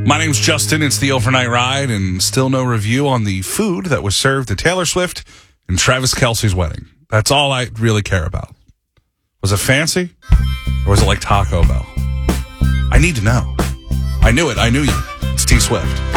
My name's Justin. It's the Overnight Ride, and still no review on the food that was served at Taylor Swift and Travis Kelce's wedding. That's all I really care about. Was it fancy? Or was it like Taco Bell? I need to know. I knew it. I knew you. It's T Swift.